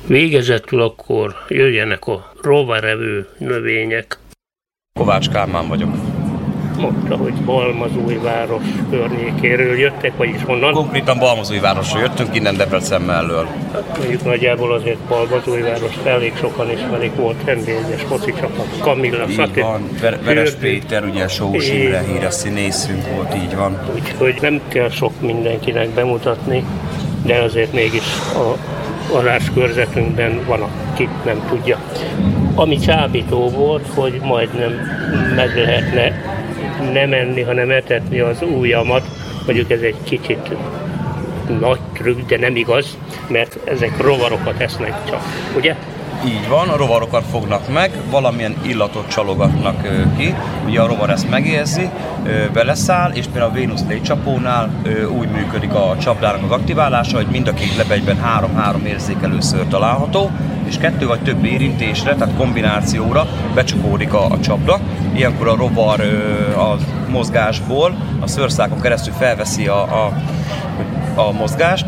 Végezetül akkor jöjjenek a rovarevő növények. Kovács Kálmán vagyok. Mondta, hogy Balmazújváros környékéről jöttek, vagyis honnan? Konkrétan Balmazújvárosról jöttünk, innen Debrecen mellől. Hát mondjuk nagyjából azért Balmazújvárost elég sokan ismerik, volt NB1-es focicsapat, Kamilla, Így van, Veres Péter, ugye Sós Imre híres színészünk volt, így van. Úgyhogy nem kell sok mindenkinek bemutatni, de azért mégis a varázskörzetünkben van, aki nem tudja. Ami csábító volt, hogy majdnem meg lehetne nem enni, hanem etetni az ujjamat. Mondjuk ez egy kicsit nagy trükk, de nem igaz, mert ezek rovarokat esznek csak, ugye? Így van, a rovarokat fognak meg, valamilyen illatot csalogatnak ki, ugye a rovar ezt megérzi, beleszáll, és például a Vénusz légycsapónál úgy működik a csapdának az aktiválása, hogy mind a két lebegyben 3-3 érzékelőször található, és 2 vagy több érintésre, tehát kombinációra becsukódik a csapda. Ilyenkor a rovar a mozgásból a szőrszákon keresztül felveszi a mozgást,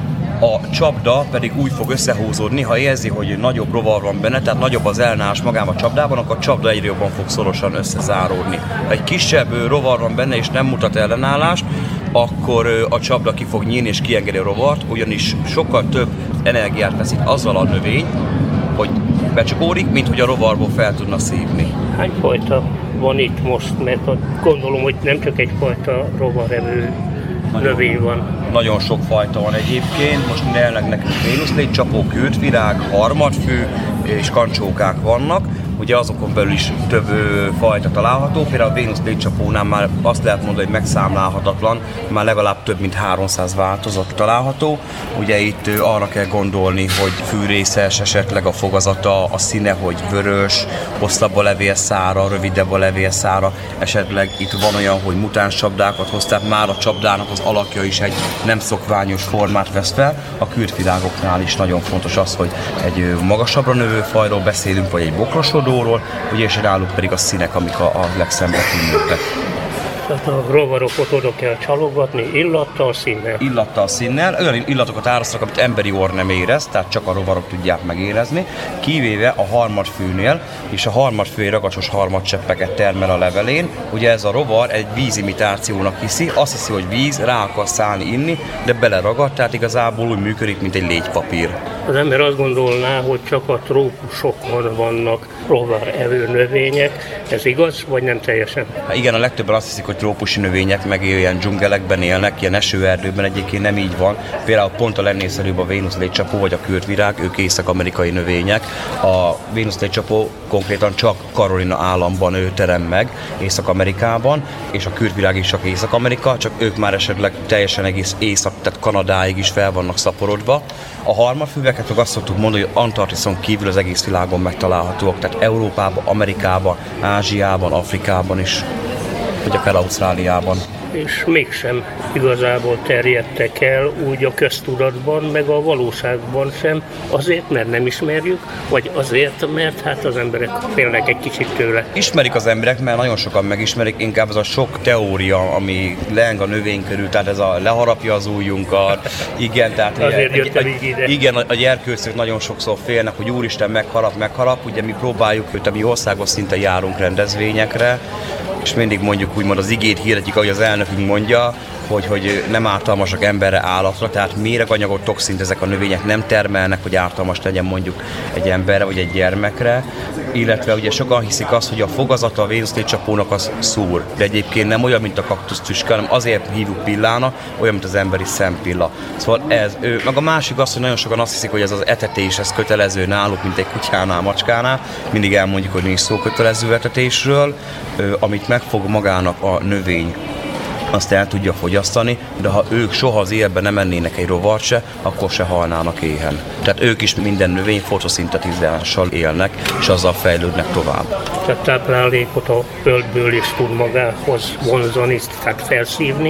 a csapda pedig úgy fog összehúzódni, ha érzi, hogy nagyobb rovar van benne, tehát nagyobb az ellenállás magában a csapdában, akkor a csapda egyre jobban fog szorosan összezáródni. Ha egy kisebb rovar van benne és nem mutat ellenállást, akkor a csapda ki fog nyílni és kiengedi a rovart, ugyanis sokkal több energiát veszít azzal a növény, hogy becsukódik, mint hogy a rovarból fel tudna szívni. Hány fajta van itt most? Mert gondolom, hogy nem csak egyfajta rovarevő növény van. Nagyon sok fajta van egyébként, most jelenleg nekünk Vénusz légycsapó, kürtvirág, harmadfű és kancsókák vannak. Ugye azokon belül is több fajta található, például a Vénusz légycsapónál már azt lehet mondani, hogy megszámlálhatatlan, már legalább több mint 300 változat található. Ugye itt arra kell gondolni, hogy fűrészes, esetleg a fogazata, a színe, hogy vörös, hosszabb a levélszára, rövidebb a levélszára, esetleg itt van olyan, hogy mutáns csapdákat hoz, tehát már a csapdának az alakja is egy nem szokványos formát vesz fel. A kürtvirágoknál is nagyon fontos az, hogy egy magasabbra növő fajról beszélünk, vagy egy bokrosodóról, ugye, és náluk pedig a színek, amik a legszebben tűnőtek. Tehát a rovarokat oda kell csalogatni illattal, színnel? Illattal, színnel. Olyan illatokat árasztanak, amit emberi orr nem érez, tehát csak a rovarok tudják megérezni, kivéve a harmadfűnél, és a harmadfű ragacsos harmadcseppeket termel a levelén. Ugye ez a rovar egy vízimitációnak hiszi, azt hiszi, hogy víz, rá akar szállni, inni, de beleragad, tehát igazából úgy működik, mint egy légypapír. Az ember azt gondolná, hogy csak a trópusokon vannak rovarevő növények. Ez igaz, vagy nem teljesen? Hát igen, a legtöbben azt hiszik, hogy trópusi növények, meg ilyen dzsungelekben élnek, ilyen esőerdőben, egyébként nem így van. Például pont a legnépszerűbb a Vénusz légycsapó vagy a kürtvirág, ők észak-amerikai növények. A Vénusz légycsapó konkrétan csak Carolina államban terem meg, Észak-Amerikában, és a kürtvirág is csak Észak-Amerika, csak ők már esetleg teljesen egész észak, tehát Kanadáig is fel vannak szaporodva. A harmadfűveket meg azt szoktuk mondani, hogy Antarktiszon kívül az egész világon megtalálhatóak, tehát Európában, Amerikában, Ázsiában, Afrikában is, vagy akár Ausztráliában. És mégsem igazából terjedtek el úgy a köztudatban, meg a valóságban sem, azért, mert nem ismerjük, vagy azért, mert hát az emberek félnek egy kicsit tőle. Ismerik az emberek, mert nagyon sokan megismerik, inkább az a sok teória, ami leng a növény körül, tehát ez a leharapja az ujjunkat, igen, tehát azért jöttem így ide. Igen, a gyerkőcök nagyon sokszor félnek, hogy úristen megharap, ugye mi próbáljuk őt, mi országos szinten járunk rendezvényekre, és mindig mondjuk úgymond az igét hirdetjük, ahogy az elnökünk mondja, hogy nem ártalmasak emberre, állatra, tehát méreganyagot, toxint ezek a növények nem termelnek, hogy ártalmas legyen mondjuk egy emberre vagy egy gyermekre, illetve ugye sokan hiszik azt, hogy a fogazata a Vénusz légycsapónak az szúr, de egyébként nem olyan, mint a kaktusztüske, hanem azért hívjuk pillának, olyan, mint az emberi szempilla. Szóval ez, meg a másik az, hogy nagyon sokan azt hiszik, hogy ez az etetés, ez kötelező náluk, mint egy kutyánál, macskánál, mindig elmondjuk, hogy nincs szó kötelező etetésről, amit megfog magának a növény, azt el tudja fogyasztani, de ha ők soha az életben nem ennének egy rovart se, akkor se halnának éhen. Tehát ők is minden növény fotoszintetizálással élnek, és azzal fejlődnek tovább. Tehát táplálékot a földből is tud magához vonzani, tehát felszívni,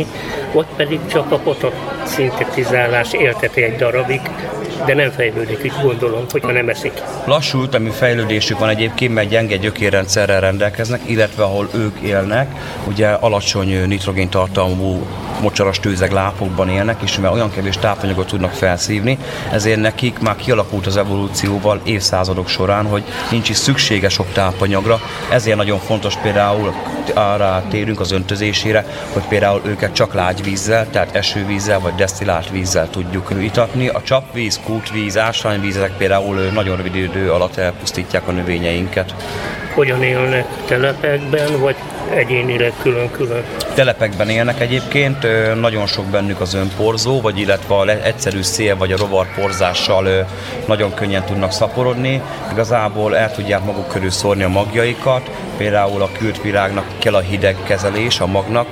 vagy pedig csak a fotoszintetizálás élteti egy darabig, de nem fejlődik, így gondolom, hogyha nem eszik. Lassú ütemi fejlődésük van egyébként, mert gyenge gyökérrendszerrel rendelkeznek, illetve ahol ők élnek, ugye alacsony nitrogéntartalmú mocsaras tőzeglápokban élnek, és mivel olyan kevés tápanyagot tudnak felszívni, ezért nekik már kialakult az evolúcióval évszázadok során, hogy nincs is szüksége sok tápanyagra, ezért nagyon fontos például arra térünk az öntözésére, hogy például őket csak lágyvízzel, tehát esővízzel vagy desztillált vízzel tudjuk itatni. A csapvíz, kútvíz, ásványvízek például nagyon rövid idő alatt elpusztítják a növényeinket. Hogyan élnek telepekben, vagy egyénileg külön-külön? Telepekben élnek egyébként, nagyon sok bennük az önporzó, vagy illetve a egyszerű szél vagy a rovarporzással nagyon könnyen tudnak szaporodni. Igazából el tudják maguk körül szórni a magjaikat, például a kürtvirágnak kell a hideg kezelés a magnak.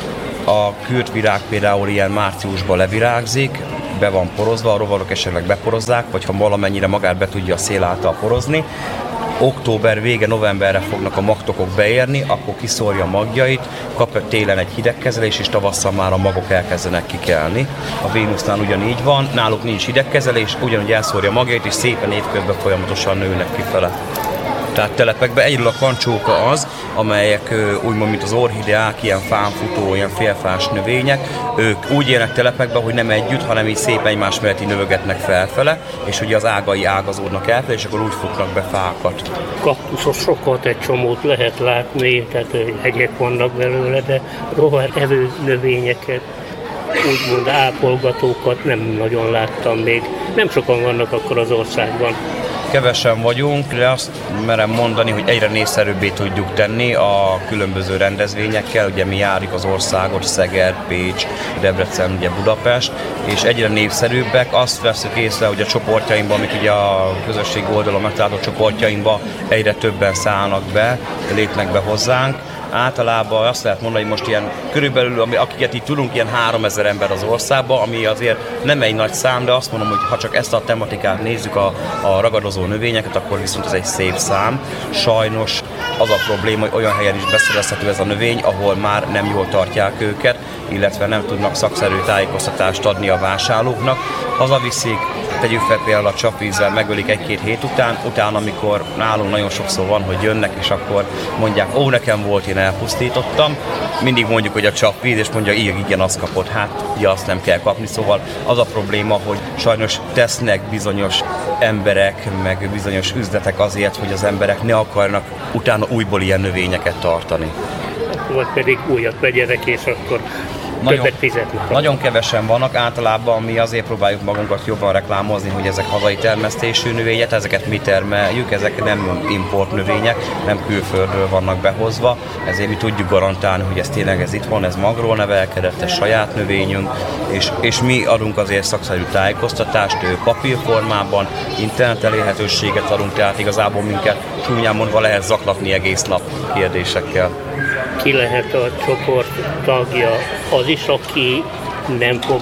A kürtvirág például ilyen márciusban levirágzik, be van porozva, a rovarok esetleg beporozzák, vagy ha valamennyire magát be tudja a szél által porozni. Október vége, novemberre fognak a magtokok beérni, akkor kiszórja a magjait, kap télen egy hidegkezelés, és tavasszal már a magok elkezdenek kikelni. A Vénusznál ugyanígy van, náluk nincs hidegkezelés, ugyanúgy elszórja a magjait, és szépen évközben folyamatosan nőnek kifele. Tehát telepekben egyről a kancsóka az, amelyek úgymond, mint az orchideák, ilyen fánfutó, ilyen félfás növények, ők úgy élnek telepekben, hogy nem együtt, hanem így szépen egymás melletti növögetnek felfele, és ugye az ágai ágazódnak elfele, és akkor úgy futnak be fákat. Kaktuszosokat, egy csomót lehet látni, tehát hegyek vannak belőle, de rovarevő növényeket, úgymond ápolgatókat nem nagyon láttam még. Nem sokan vannak akkor az országban. Kevesen vagyunk, de azt merem mondani, hogy egyre népszerűbbé tudjuk tenni a különböző rendezvényekkel. Ugye mi járjuk az országot, Szeged, Pécs, Debrecen, ugye Budapest, és egyre népszerűbbek. Azt veszük észre, hogy a csoportjainkban, amik ugye a közösség oldalon megtalálható csoportjainkban egyre többen szállnak be, lépnek be hozzánk. Általában azt lehet mondani, hogy most ilyen körülbelül, akiket így tudunk, ilyen 3000 ember az országban, ami azért nem egy nagy szám, de azt mondom, hogy ha csak ezt a tematikát nézzük, a ragadozó növényeket, akkor viszont ez egy szép szám. Sajnos az a probléma, hogy olyan helyen is beszerezhető ez a növény, ahol már nem jól tartják őket, illetve nem tudnak szakszerű tájékoztatást adni a vásárlóknak. Hazaviszik, tegyük fel például a csapvízzel, megölik egy-két hét után, utána, amikor nálunk nagyon sokszor van, hogy jönnek, és akkor mondják, ó, nekem volt, én elpusztítottam. Mindig mondjuk, hogy a csapvíz, és mondja, igen, azt kapod, hát, ugye azt nem kell kapni. Szóval az a probléma, hogy sajnos tesznek bizonyos emberek, meg bizonyos üzletek azért, hogy az emberek ne akarnak utána újból ilyen növényeket tartani. Vagy pedig újat vegyenek, és akkor többet fizetnek. Nagyon kevesen vannak, általában mi azért próbáljuk magunkat jobban reklámozni, hogy ezek hazai termesztésű növények, ezeket mi termeljük, ezek nem import növények, nem külföldről vannak behozva, ezért mi tudjuk garantálni, hogy ez tényleg ez itt van, ez magról nevelkedett, ez saját növényünk, és mi adunk azért szakszerű tájékoztatást papírformában, internet elérhetőséget adunk, tehát igazából minket csúnyán mondva lehet zaklatni egész nap kérdésekkel. Ki lehet a csoport tagja? Az is, aki nem fog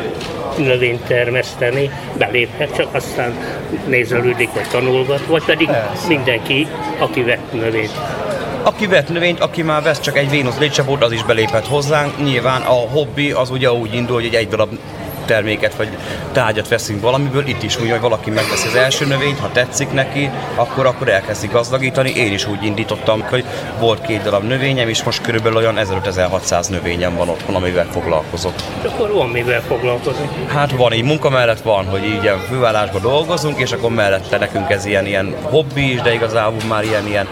növényt termeszteni, beléphet, csak aztán nézelődik, vagy tanulgat, vagy pedig mindenki, aki vett növényt. Aki vett növényt, aki már vesz csak egy Vénusz létcsapót, az is beléphet hozzánk. Nyilván a hobbi az ugye úgy indul, hogy egy darab terméket vagy tárgyat veszünk valamiből, itt is úgy, hogy valaki megveszi az első növényt, ha tetszik neki, akkor elkezdi gazdagítani. Én is úgy indítottam, hogy volt 2 darab növényem, és most körülbelül olyan 1500-1600 növényem van otthon, amivel foglalkozok. És akkor van mivel foglalkozni? Hát van, így munka mellett van, hogy így ilyen főállásban dolgozunk, és akkor mellette nekünk ez ilyen hobbi is, de igazából már ilyen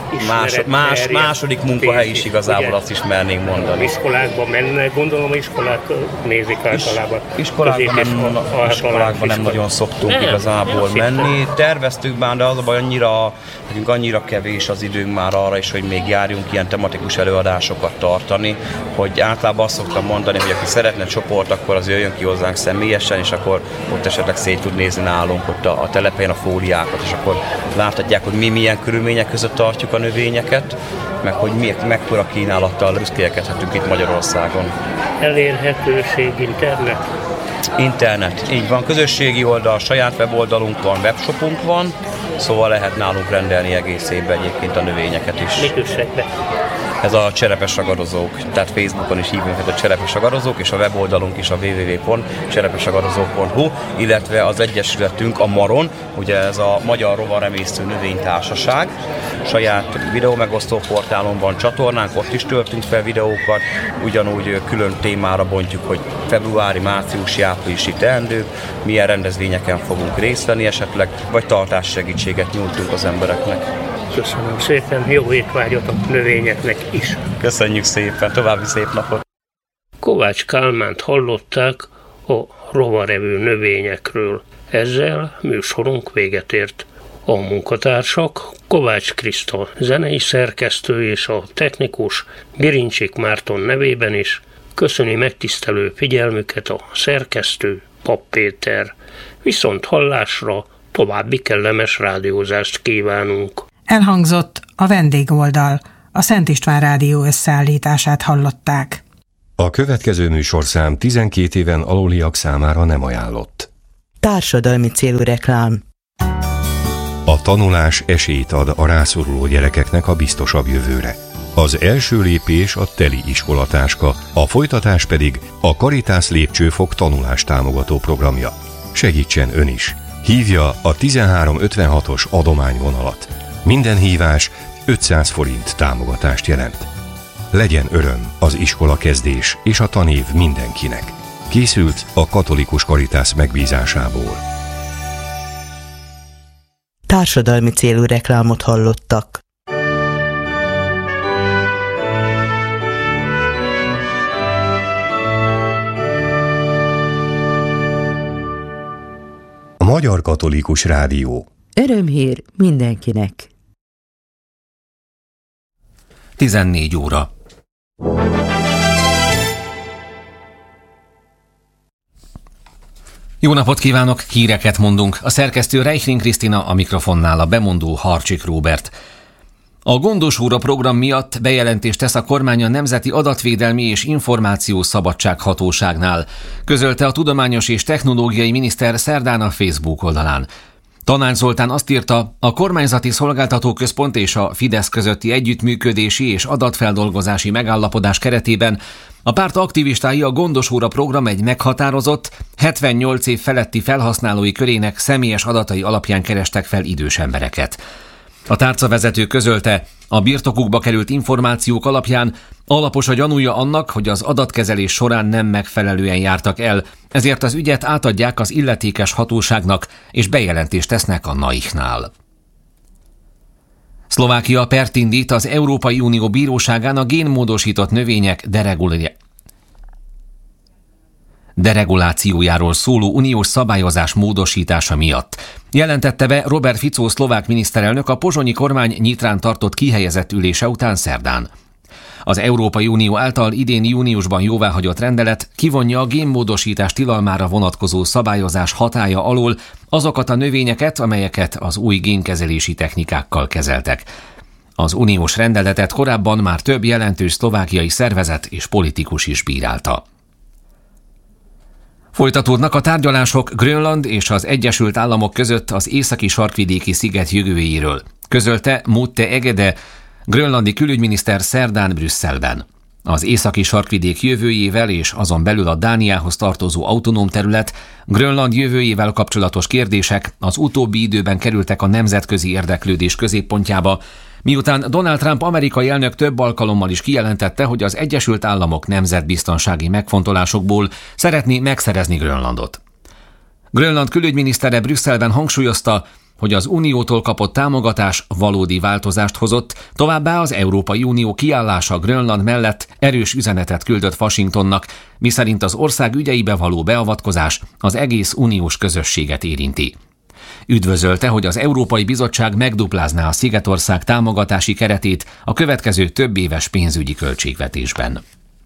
második munkahely is igazából, ugye, azt is mernénk mondani. Iskolákban mennek, gondolom iskolák nézik általában. Iskolákban nem nagyon szoktunk igazából menni. Terveztük már, de az a baj, nekünk annyira kevés az időnk már arra is, hogy még járjunk ilyen tematikus előadásokat tartani, hogy általában azt szoktam mondani, hogy aki szeretne csoport, akkor az jöjjön ki hozzánk személyesen, és akkor ott esetleg szét tud nézni nálunk ott a telepen a fóliákat, és akkor láthatják, hogy mi milyen körülmények között tartjuk a növényeket, meg hogy mekkora kínálattal büszkélkedhetünk itt Magyarországon. Elérhetőség internet? Internet, így van. Közösségi oldal, saját weboldalunk van, webshopunk van, szóval lehet nálunk rendelni egész évben egyébként a növényeket is. Mit üssek be? ez a cserepes ragadozók, tehát Facebookon is hívunk a cserepes ragadozók, és a weboldalunk is a www.cserepesragadozók.hu, illetve az egyesületünk, a Maron, ugye ez a Magyar Rovaremésztő Növénytársaság, saját videómegosztó portálon van csatornánk, ott is töltünk fel videókat, ugyanúgy külön témára bontjuk, hogy februári, márciusi, áprilisi teendők, milyen rendezvényeken fogunk részt venni esetleg, vagy tartássegítséget nyújtunk az embereknek. Köszönöm szépen, jó étvágyat a növényeknek is. Köszönjük szépen, további szép napot! Kovács Kálmánt hallották a rovarevő növényekről. Ezzel műsorunk véget ért. A munkatársak Kovács Kriszta zenei szerkesztő és a technikus Birincsik Márton nevében is köszöni megtisztelő figyelmüket a szerkesztő Papp Péter. Viszont hallásra további kellemes rádiózást kívánunk. Elhangzott a vendégoldal, a Szent István Rádió összeállítását hallották. A következő műsorszám 12 éven aluliak számára nem ajánlott. Társadalmi célú reklám. A tanulás esélyt ad a rászoruló gyerekeknek a biztosabb jövőre. Az első lépés a teli iskolatáska, a folytatás pedig a Caritas Lépcsőfok tanulástámogató programja. Segítsen ön is! Hívja a 1356-os adományvonalat. Minden hívás 500 forint támogatást jelent. Legyen öröm az iskola kezdés és a tanév mindenkinek. Készült a Katolikus Caritas megbízásából. Társadalmi célú reklámot hallottak. A Magyar Katolikus Rádió. Örömhír mindenkinek. 14 óra. Jó napot kívánok, híreket mondunk. A szerkesztő Reichling Krisztina, a mikrofonnál a bemondó Harcsik Róbert. A Gondos óra program miatt bejelentést tesz a kormány a Nemzeti Adatvédelmi és Információszabadság Hatóságnál, közölte a Tudományos és Technológiai Miniszter szerdán a Facebook oldalán. Tanács Zoltán azt írta, a Kormányzati Szolgáltatóközpont és a Fidesz közötti együttműködési és adatfeldolgozási megállapodás keretében a párt aktivistái a Gondos óra program egy meghatározott, 78 év feletti felhasználói körének személyes adatai alapján kerestek fel idős embereket. A tárcavezető közölte, a birtokukba került információk alapján alapos a gyanúja annak, hogy az adatkezelés során nem megfelelően jártak el, ezért az ügyet átadják az illetékes hatóságnak, és bejelentést tesznek a NAIH-nál. Szlovákia pert indít az Európai Unió bíróságán a génmódosított növények deregulációjáról szóló uniós szabályozás módosítása miatt. Jelentette be Robert Fico szlovák miniszterelnök a pozsonyi kormány Nyitrán tartott kihelyezett ülése után szerdán. Az Európai Unió által idén júniusban jóváhagyott rendelet kivonja a génmódosítás tilalmára vonatkozó szabályozás hatálya alól azokat a növényeket, amelyeket az új génkezelési technikákkal kezeltek. Az uniós rendeletet korábban már több jelentős szlovákiai szervezet és politikus is bírálta. Folytatódnak a tárgyalások Grönland és az Egyesült Államok között az északi sarkvidéki sziget jövőjéről, közölte Mutte Egede, grönlandi külügyminiszter szerdán Brüsszelben. Az északi sarkvidék jövőjével és azon belül a Dániához tartozó autonóm terület, Grönland jövőjével kapcsolatos kérdések az utóbbi időben kerültek a nemzetközi érdeklődés középpontjába, miután Donald Trump amerikai elnök több alkalommal is kijelentette, hogy az Egyesült Államok nemzetbiztonsági megfontolásokból szeretné megszerezni Grönlandot. Grönland külügyminisztere Brüsszelben hangsúlyozta, hogy az Uniótól kapott támogatás valódi változást hozott, továbbá az Európai Unió kiállása Grönland mellett erős üzenetet küldött Washingtonnak, miszerint az ország ügyeibe való beavatkozás az egész uniós közösséget érinti. Üdvözölte, hogy az Európai Bizottság megduplázná a Szigetország támogatási keretét a következő több éves pénzügyi költségvetésben.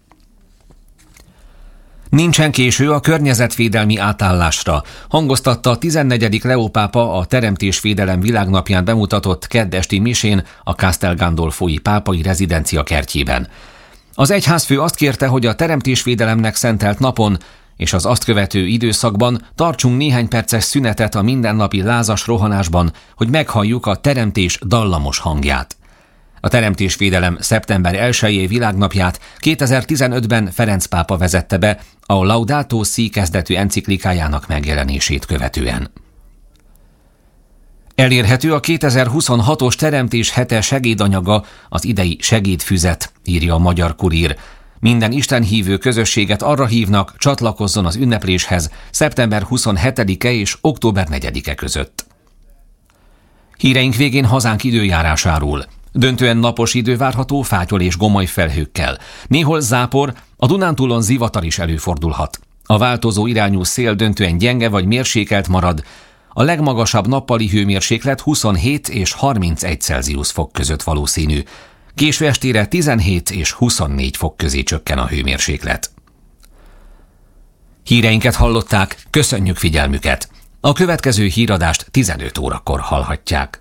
Nincsen késő a környezetvédelmi átállásra, hangoztatta a 14. Leó pápa a Teremtésvédelem világnapján bemutatott kedd esti misén a Castel Gandolfoi pápai rezidencia kertjében. Az egyházfő azt kérte, hogy a teremtésvédelemnek szentelt napon és az azt követő időszakban tartsunk néhány perces szünetet a mindennapi lázas rohanásban, hogy meghalljuk a teremtés dallamos hangját. A teremtésvédelem szeptember 1-i világnapját 2015-ben Ferenc pápa vezette be a Laudato Si kezdetű enciklikájának megjelenését követően. Elérhető a 2026-os Teremtés hete segédanyaga, az idei segédfüzet, írja a Magyar Kurír. Minden istenhívő közösséget arra hívnak, csatlakozzon az ünnepléshez szeptember 27-e és október 4-e között. Híreink végén hazánk időjárásáról. Döntően napos idő várható fátyol és gomoly felhőkkel. Néhol zápor, a Dunántúlon zivatar is előfordulhat. A változó irányú szél döntően gyenge vagy mérsékelt marad. A legmagasabb nappali hőmérséklet 27 és 31 Celsius fok között valószínű. Késő estére 17 és 24 fok közé csökken a hőmérséklet. Híreinket hallották, köszönjük figyelmüket! A következő híradást 15 órakor hallhatják.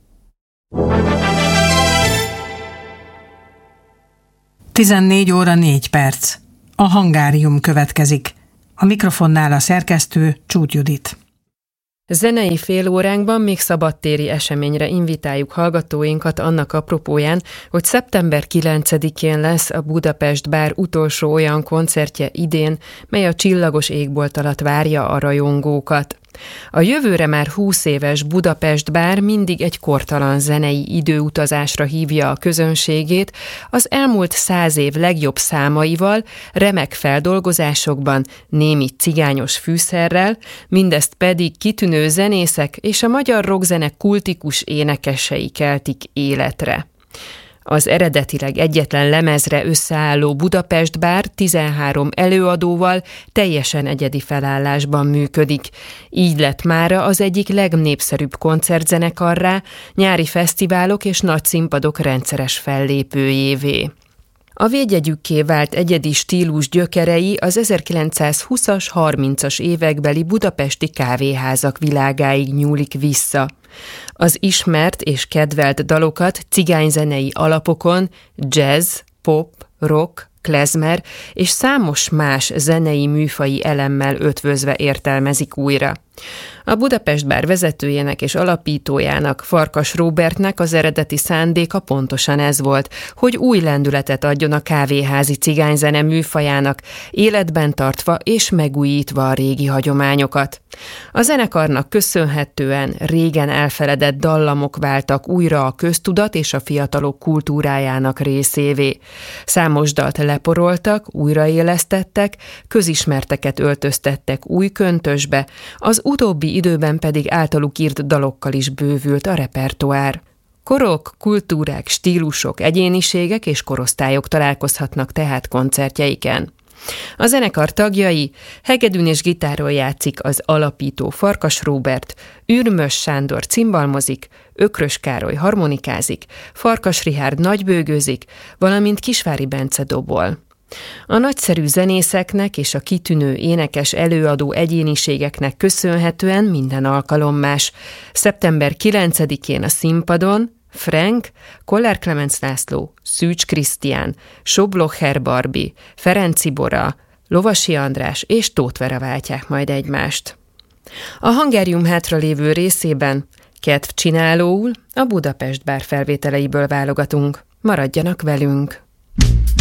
Óra 4 perc. A Hangárium következik. A mikrofonnál a szerkesztő Csúth Judit. Zenei félóránkban még szabadtéri eseményre invitáljuk hallgatóinkat annak apropóján, hogy szeptember 9-én lesz a Budapest Bár utolsó olyan koncertje idén, mely a csillagos égbolt alatt várja a rajongókat. A jövőre már 20 éves Budapest Bár mindig egy kortalan zenei időutazásra hívja a közönségét, az elmúlt 100 év legjobb számaival, remek feldolgozásokban, némi cigányos fűszerrel, mindezt pedig kitűnő zenészek és a magyar rockzene kultikus énekesei keltik életre. Az eredetileg egyetlen lemezre összeálló Budapest Bár 13 előadóval teljesen egyedi felállásban működik. Így lett mára az egyik legnépszerűbb koncertzenekarrá, nyári fesztiválok és nagy színpadok rendszeres fellépőjévé. A védjegyükké vált egyedi stílus gyökerei az 1920-as, 30-as évekbeli budapesti kávéházak világáig nyúlik vissza. Az ismert és kedvelt dalokat cigányzenei alapokon jazz, pop, rock, klezmer és számos más zenei műfaji elemmel ötvözve értelmezik újra. A Budapest Bár vezetőjének és alapítójának, Farkas Róbertnek az eredeti szándéka pontosan ez volt, hogy új lendületet adjon a kávéházi cigányzene műfajának, életben tartva és megújítva a régi hagyományokat. A zenekarnak köszönhetően régen elfeledett dallamok váltak újra a köztudat és a fiatalok kultúrájának részévé. Számos dalt leporoltak, újraélesztettek, közismerteket öltöztettek új köntösbe, az utóbbi időben pedig általuk írt dalokkal is bővült a repertoár. Korok, kultúrák, stílusok, egyéniségek és korosztályok találkozhatnak tehát koncertjeiken. A zenekar tagjai: hegedűn és gitáron játszik az alapító Farkas Róbert, Ürmös Sándor cimbalmozik, Ökrös Károly harmonikázik, Farkas Richárd nagybőgőzik, valamint Kisvári Bence dobol. A nagyszerű zenészeknek és a kitűnő énekes előadó egyéniségeknek köszönhetően minden alkalom más. Szeptember 9-én a színpadon Frank, Koller Klemenc László, Szűcs Krisztián, Soblocher Barbi, Ferenci Bora, Lovasi András és Tóth Vera váltják majd egymást. A Hangárium hátralévő részében kedvcsinálóul a Budapest Bár felvételeiből válogatunk. Maradjanak velünk!